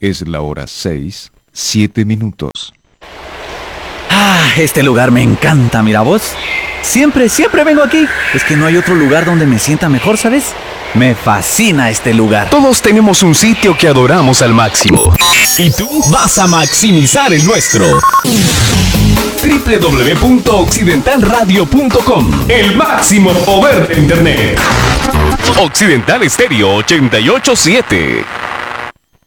Es la hora 6, 7 minutos. Ah, este lugar me encanta, mira vos. Siempre vengo aquí. Es que no hay otro lugar donde me sienta mejor, ¿sabes? Me fascina este lugar. Todos tenemos un sitio que adoramos al máximo. Y tú vas a maximizar el nuestro. www.occidentalradio.com. El máximo poder de internet. Occidental Estéreo 88.7.